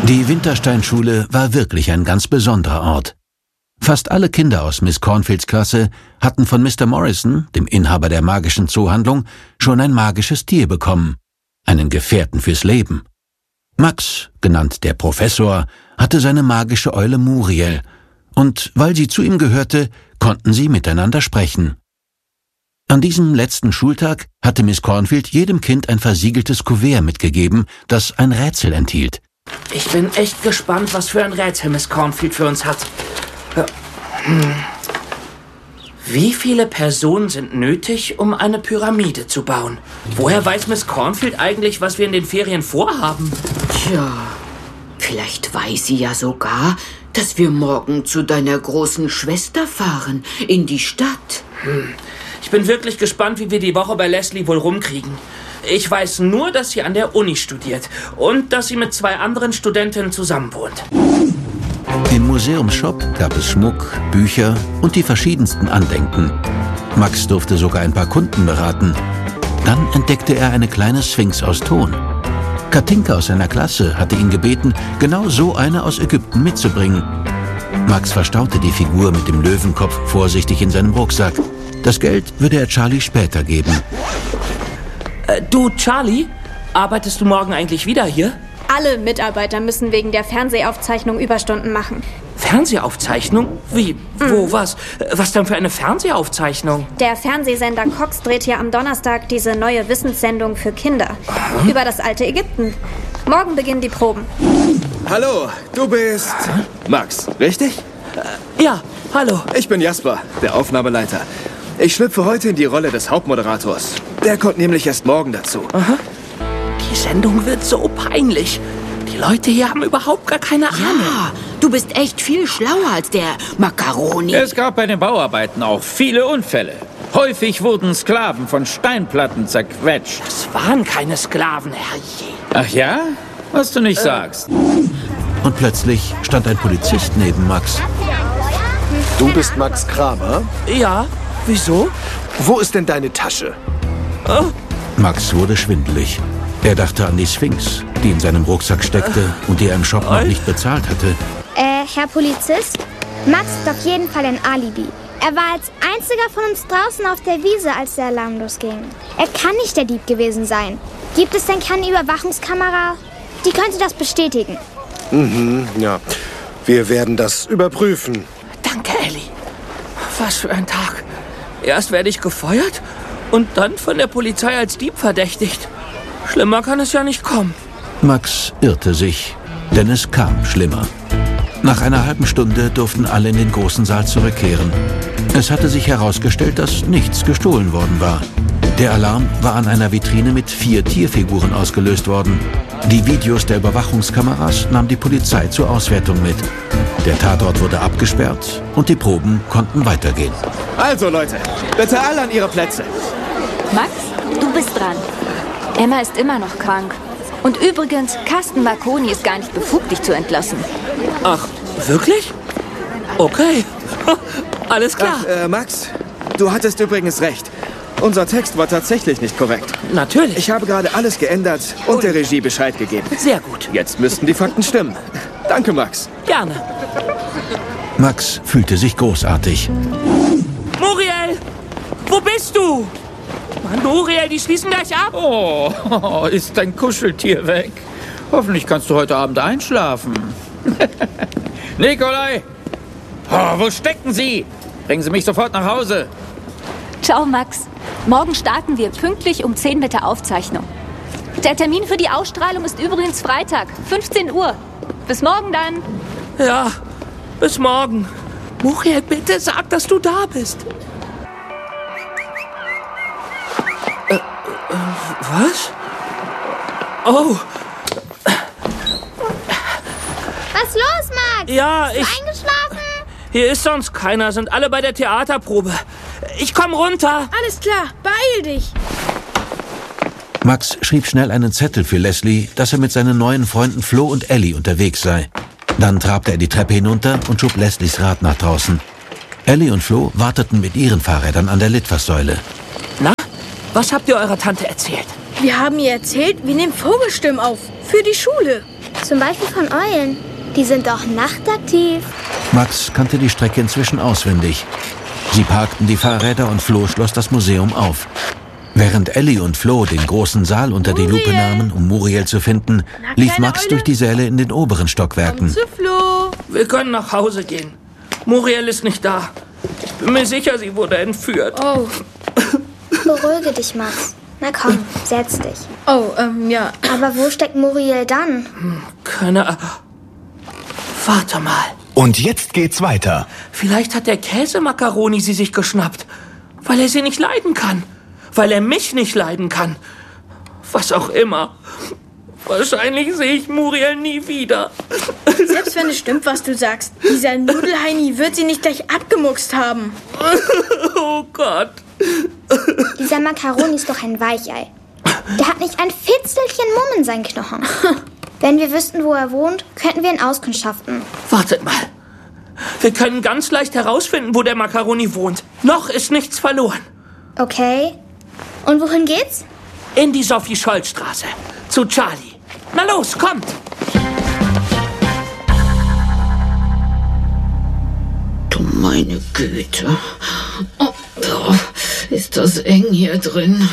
Die Wintersteinschule war wirklich ein ganz besonderer Ort. Fast alle Kinder aus Miss Cornfields Klasse hatten von Mr. Morrison, dem Inhaber der magischen Zoohandlung, schon ein magisches Tier bekommen, einen Gefährten fürs Leben. Max, genannt der Professor, hatte seine magische Eule Muriel, und weil sie zu ihm gehörte, konnten sie miteinander sprechen. An diesem letzten Schultag hatte Miss Cornfield jedem Kind ein versiegeltes Kuvert mitgegeben, das ein Rätsel enthielt. Ich bin echt gespannt, was für ein Rätsel Miss Cornfield für uns hat. Wie viele Personen sind nötig, um eine Pyramide zu bauen? Woher weiß Miss Cornfield eigentlich, was wir in den Ferien vorhaben? Tja, vielleicht weiß sie ja sogar, dass wir morgen zu deiner großen Schwester fahren, in die Stadt. Ich bin wirklich gespannt, wie wir die Woche bei Leslie wohl rumkriegen. Ich weiß nur, dass sie an der Uni studiert und dass sie mit 2 anderen Studentinnen zusammenwohnt. Im Museumsshop gab es Schmuck, Bücher und die verschiedensten Andenken. Max durfte sogar ein paar Kunden beraten. Dann entdeckte er eine kleine Sphinx aus Ton. Katinka aus seiner Klasse hatte ihn gebeten, genau so eine aus Ägypten mitzubringen. Max verstaute die Figur mit dem Löwenkopf vorsichtig in seinem Rucksack. Das Geld würde er Charlie später geben. Du, Charlie, arbeitest du morgen eigentlich wieder hier? Alle Mitarbeiter müssen wegen der Fernsehaufzeichnung Überstunden machen. Fernsehaufzeichnung? Wie? Wo? Was? Was denn für eine Fernsehaufzeichnung? Der Fernsehsender Cox dreht hier am Donnerstag diese neue Wissenssendung für Kinder. Über das alte Ägypten. Morgen beginnen die Proben. Hallo, du bist Max, richtig? Ja, hallo. Ich bin Jasper, der Aufnahmeleiter. Ich schlüpfe heute in die Rolle des Hauptmoderators. Der kommt nämlich erst morgen dazu. Aha. Die Sendung wird so peinlich. Die Leute hier haben überhaupt gar keine Ahnung. Ja, du bist echt viel schlauer als der Macaroni. Es gab bei den Bauarbeiten auch viele Unfälle. Häufig wurden Sklaven von Steinplatten zerquetscht. Das waren keine Sklaven, herrje. Ach ja? Was du nicht sagst. Und plötzlich stand ein Polizist neben Max. Du bist Max Kramer? Ja, wieso? Wo ist denn deine Tasche? Oh. Max wurde schwindelig. Er dachte an die Sphinx, die in seinem Rucksack steckte und die er im Shop noch nicht bezahlt hatte. Herr Polizist, Max hat auf jeden Fall ein Alibi. Er war als einziger von uns draußen auf der Wiese, als der Alarm losging. Er kann nicht der Dieb gewesen sein. Gibt es denn keine Überwachungskamera? Die könnte das bestätigen. Ja. Wir werden das überprüfen. Danke, Ellie. Was für ein Tag. Erst werde ich gefeuert und dann von der Polizei als Dieb verdächtigt. Schlimmer kann es ja nicht kommen. Max irrte sich, denn es kam schlimmer. Nach einer halben Stunde durften alle in den großen Saal zurückkehren. Es hatte sich herausgestellt, dass nichts gestohlen worden war. Der Alarm war an einer Vitrine mit 4 Tierfiguren ausgelöst worden. Die Videos der Überwachungskameras nahm die Polizei zur Auswertung mit. Der Tatort wurde abgesperrt und die Proben konnten weitergehen. Also Leute, bitte alle an ihre Plätze. Max, du bist dran. Emma ist immer noch krank. Und übrigens, Carsten Marconi ist gar nicht befugt, dich zu entlassen. Ach, wirklich? Okay. Alles klar. Ach, Max, du hattest übrigens recht. Unser Text war tatsächlich nicht korrekt. Natürlich. Ich habe gerade alles geändert und der Regie Bescheid gegeben. Sehr gut. Jetzt müssten die Fakten stimmen. Danke, Max. Gerne. Max fühlte sich großartig. Muriel, wo bist du? Mann, Muriel, die schließen gleich ab. Oh, ist dein Kuscheltier weg? Hoffentlich kannst du heute Abend einschlafen. Nikolai! Oh, wo stecken Sie? Bringen Sie mich sofort nach Hause. Ciao, Max. Morgen starten wir pünktlich um 10 mit der Aufzeichnung. Der Termin für die Ausstrahlung ist übrigens Freitag, 15 Uhr. Bis morgen dann. Ja, bis morgen. Muriel, bitte sag, dass du da bist. Was? Oh. Was los, Max? Ja, Bist du eingeschlafen? Hier ist sonst keiner, sind alle bei der Theaterprobe. Ich komm runter. Alles klar, beeil dich. Max schrieb schnell einen Zettel für Leslie, dass er mit seinen neuen Freunden Flo und Ellie unterwegs sei. Dann trabte er die Treppe hinunter und schob Leslies Rad nach draußen. Ellie und Flo warteten mit ihren Fahrrädern an der Litfaßsäule. Na, was habt ihr eurer Tante erzählt? Wir haben ihr erzählt, wir nehmen Vogelstimmen auf. Für die Schule. Zum Beispiel von Eulen. Die sind doch nachtaktiv. Max kannte die Strecke inzwischen auswendig. Sie parkten die Fahrräder und Flo schloss das Museum auf. Während Ellie und Flo den großen Saal unter die Lupe nahmen, um Muriel zu finden, lief Max durch die Säle in den oberen Stockwerken. Komm zu Flo. Wir können nach Hause gehen. Muriel ist nicht da. Ich bin mir sicher, sie wurde entführt. Oh. Beruhige dich, Max. Na komm, setz dich. Oh, ja. Aber wo steckt Muriel dann? Keine Ahnung. Warte mal. Und jetzt geht's weiter. Vielleicht hat der Käsemakaroni sie sich geschnappt, weil er sie nicht leiden kann. Weil er mich nicht leiden kann. Was auch immer. Wahrscheinlich sehe ich Muriel nie wieder. Selbst wenn es stimmt, was du sagst, dieser Nudelheini wird sie nicht gleich abgemuckst haben. Oh Gott. Dieser Makaroni ist doch ein Weichei. Der hat nicht ein Fitzelchen Mumm in seinen Knochen. Wenn wir wüssten, wo er wohnt, könnten wir ihn auskundschaften. Wartet mal. Wir können ganz leicht herausfinden, wo der Makaroni wohnt. Noch ist nichts verloren. Okay. Und wohin geht's? In die Sophie-Scholl-Straße. Zu Charlie. Na los, kommt! Du meine Güte. Oh, ist das eng hier drin.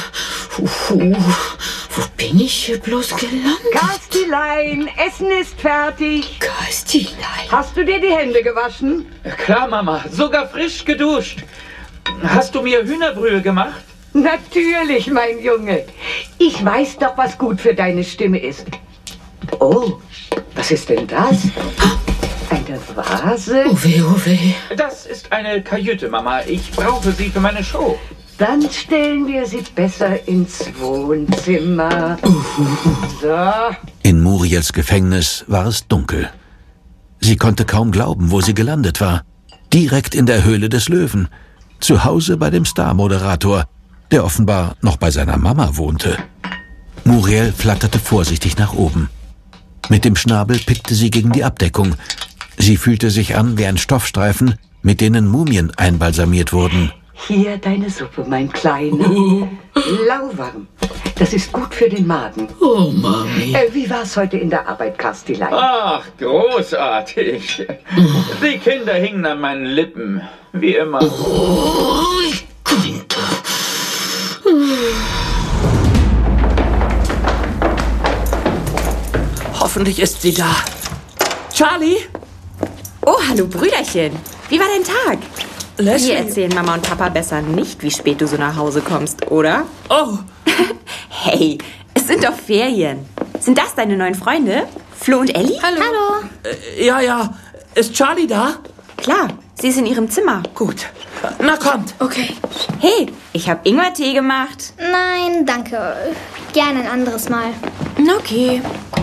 Wo bin ich hier bloß gelandet? Kerstilein, Essen ist fertig. Kerstilein. Hast du dir die Hände gewaschen? Klar, Mama. Sogar frisch geduscht. Hast du mir Hühnerbrühe gemacht? Natürlich, mein Junge. Ich weiß doch, was gut für deine Stimme ist. Oh, was ist denn das? Eine Vase? Oh weh. Das ist eine Kajüte, Mama. Ich brauche sie für meine Show. Dann stellen wir sie besser ins Wohnzimmer. So. In Muriels Gefängnis war es dunkel. Sie konnte kaum glauben, wo sie gelandet war. Direkt in der Höhle des Löwen. Zu Hause bei dem Star-Moderator, der offenbar noch bei seiner Mama wohnte. Muriel flatterte vorsichtig nach oben. Mit dem Schnabel pickte sie gegen die Abdeckung. Sie fühlte sich an wie ein Stoffstreifen, mit denen Mumien einbalsamiert wurden. Hier deine Suppe, mein Kleiner. Lauwarm. Das ist gut für den Magen. Oh, Mami. Wie war's heute in der Arbeit, Kerstilein? Ach, großartig. Die Kinder hingen an meinen Lippen, wie immer. Oh, ich könnte. Hoffentlich ist sie da. Charlie? Oh, hallo Brüderchen. Wie war dein Tag? Leslie? Wir erzählen Mama und Papa besser nicht, wie spät du so nach Hause kommst, oder? Oh. Hey, es sind doch Ferien. Sind das deine neuen Freunde? Flo und Ellie? Hallo. Ja. Ist Charlie da? Klar, sie ist in ihrem Zimmer. Gut. Na, kommt. Okay. Hey, ich habe Ingwertee gemacht. Nein, danke. Gerne ein anderes Mal. Okay.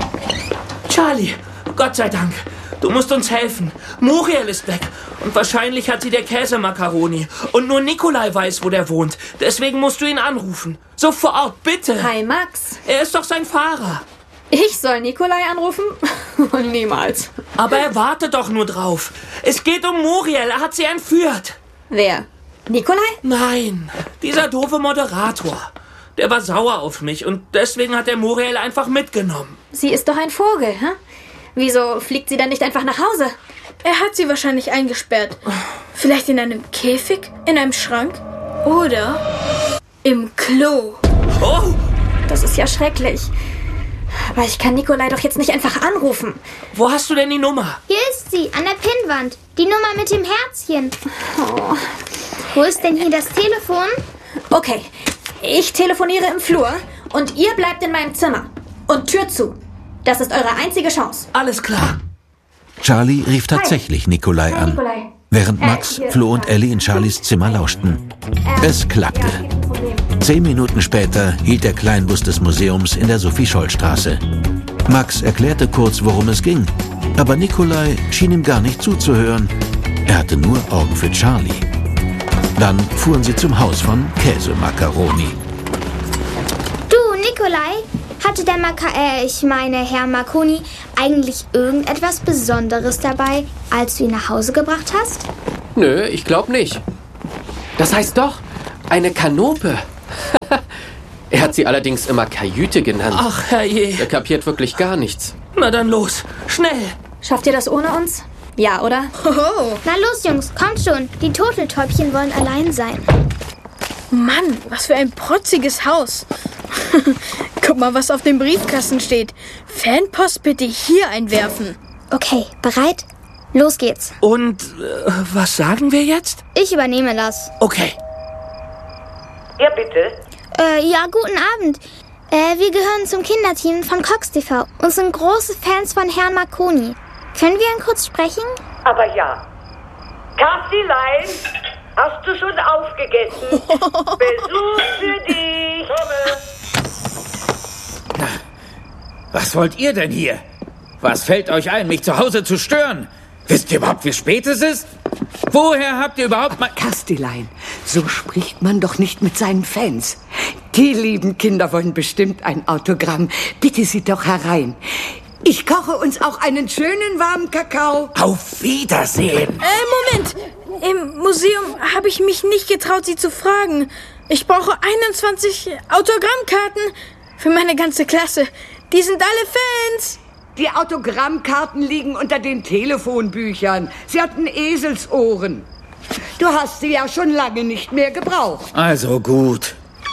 Charlie, Gott sei Dank. Du musst uns helfen. Muriel ist weg. Und wahrscheinlich hat sie der Käsemakaroni. Und nur Nikolai weiß, wo der wohnt. Deswegen musst du ihn anrufen. Sofort, bitte. Hi, Max. Er ist doch sein Fahrer. Ich soll Nikolai anrufen? Niemals. Aber er wartet doch nur drauf. Es geht um Muriel. Er hat sie entführt. Wer? Nikolai? Nein, dieser doofe Moderator. Der war sauer auf mich und deswegen hat er Muriel einfach mitgenommen. Sie ist doch ein Vogel, hä? Wieso fliegt sie dann nicht einfach nach Hause? Er hat sie wahrscheinlich eingesperrt. Vielleicht in einem Käfig, in einem Schrank oder im Klo. Oh! Das ist ja schrecklich. Aber ich kann Nikolai doch jetzt nicht einfach anrufen. Wo hast du denn die Nummer? Hier ist sie, an der Pinnwand. Die Nummer mit dem Herzchen. Oh. Wo ist denn hier das Telefon? Okay, ich telefoniere im Flur und ihr bleibt in meinem Zimmer. Und Tür zu. Das ist eure einzige Chance. Alles klar. Charlie rief tatsächlich Nikolai an, während Max, Flo und Ellie in Charlies Zimmer lauschten. Es klappte. 10 Minuten später hielt der Kleinbus des Museums in der Sophie-Scholl-Straße. Max erklärte kurz, worum es ging, aber Nikolai schien ihm gar nicht zuzuhören. Er hatte nur Augen für Charlie. Dann fuhren sie zum Haus von Käsemakaroni. Du, Nikolai, hatte der Herr Marconi eigentlich irgendetwas Besonderes dabei, als du ihn nach Hause gebracht hast? Nö, ich glaube nicht. Das heißt doch, eine Kanope. Er hat sie allerdings immer Kajüte genannt. Ach, herrje. Er kapiert wirklich gar nichts. Na dann los, schnell. Schafft ihr das ohne uns? Ja, oder? Hoho. Na los, Jungs, kommt schon. Die Turteltäubchen wollen allein sein. Mann, was für ein protziges Haus. Guck mal, was auf dem Briefkasten steht. Fanpost bitte hier einwerfen. Okay, bereit? Los geht's. Und was sagen wir jetzt? Ich übernehme das. Okay. Ja, bitte. Ja, guten Abend. Wir gehören zum Kinderteam von Cox TV und sind große Fans von Herrn Marconi. Können wir ihn kurz sprechen? Aber ja. Kassilein, hast du schon aufgegessen? Besuch für dich. Was wollt ihr denn hier? Was fällt euch ein, mich zu Hause zu stören? Wisst ihr überhaupt, wie spät es ist? Woher habt ihr überhaupt mal... Kastilein, so spricht man doch nicht mit seinen Fans. Die lieben Kinder wollen bestimmt ein Autogramm. Bitte sie doch herein. Ich koche uns auch einen schönen warmen Kakao. Auf Wiedersehen. Moment. Im Museum habe ich mich nicht getraut, sie zu fragen. Ich brauche 21 Autogrammkarten für meine ganze Klasse. Die sind alle Fans. Die Autogrammkarten liegen unter den Telefonbüchern. Sie hatten Eselsohren. Du hast sie ja schon lange nicht mehr gebraucht. Also gut.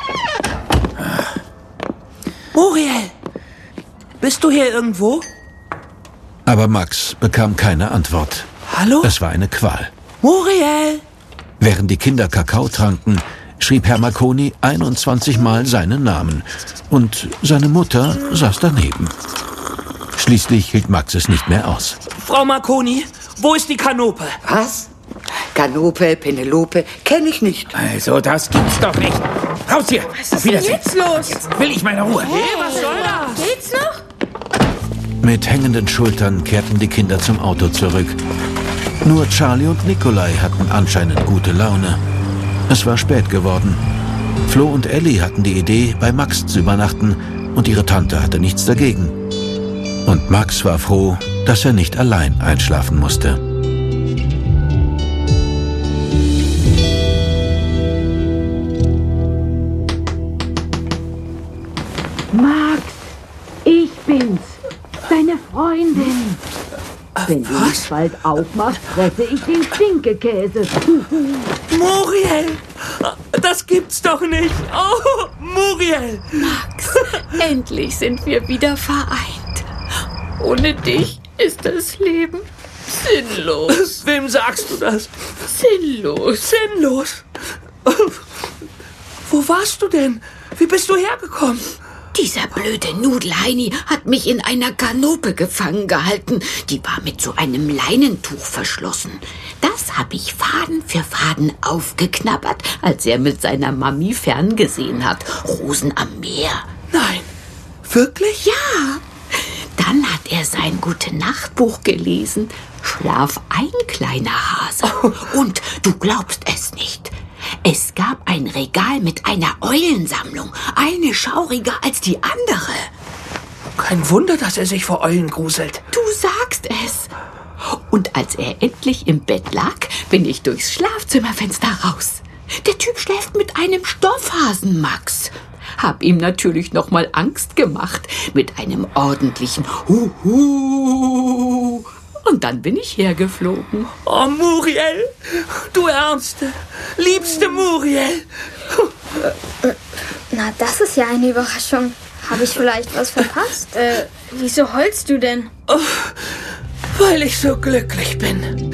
Muriel, bist du hier irgendwo? Aber Max bekam keine Antwort. Hallo? Es war eine Qual. Muriel! Während die Kinder Kakao tranken, schrieb Herr Marconi 21 Mal seinen Namen. Und seine Mutter saß daneben. Schließlich hielt Max es nicht mehr aus. Frau Marconi, wo ist die Kanope? Was? Kanope, Penelope, kenne ich nicht. Also, das gibt's doch nicht. Raus hier! Was ist denn jetzt los? Jetzt will ich meine Ruhe. Hey, was soll das? Geht's noch? Mit hängenden Schultern kehrten die Kinder zum Auto zurück. Nur Charlie und Nikolai hatten anscheinend gute Laune. Es war spät geworden. Flo und Ellie hatten die Idee, bei Max zu übernachten, und ihre Tante hatte nichts dagegen. Und Max war froh, dass er nicht allein einschlafen musste. Max, ich bin's, deine Freundin. Wenn du nicht bald aufmachst, fresse ich den Stinkekäse. Muriel! Das gibt's doch nicht! Oh, Muriel! Max, endlich sind wir wieder vereint. Ohne dich ist das Leben sinnlos. Wem sagst du das? Sinnlos. Sinnlos? Wo warst du denn? Wie bist du hergekommen? Dieser blöde Nudelheini hat mich in einer Kanope gefangen gehalten. Die war mit so einem Leinentuch verschlossen. Das habe ich Faden für Faden aufgeknabbert, als er mit seiner Mami ferngesehen hat. Rosen am Meer. Nein. Wirklich? Ja. Dann hat er sein Gute-Nacht-Buch gelesen. Schlaf ein, kleiner Hase. Und du glaubst es nicht. Es gab ein Regal mit einer Eulensammlung. Eine schauriger als die andere. Kein Wunder, dass er sich vor Eulen gruselt. Du sagst es. Und als er endlich im Bett lag, bin ich durchs Schlafzimmerfenster raus. Der Typ schläft mit einem Stoffhasen, Max. Hab ihm natürlich noch mal Angst gemacht mit einem ordentlichen Huhu. Und dann bin ich hergeflogen. Oh, Muriel, du Ärmste, liebste Muriel. Na, das ist ja eine Überraschung. Habe ich vielleicht was verpasst? Wieso heulst du denn? Oh, weil ich so glücklich bin.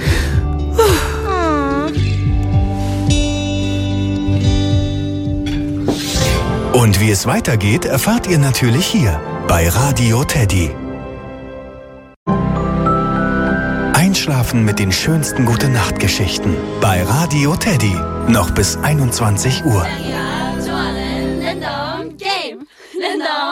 Und wie es weitergeht, erfahrt ihr natürlich hier bei Radio Teddy. Einschlafen mit den schönsten Gute-Nacht-Geschichten bei Radio Teddy. Noch bis 21 Uhr. Game.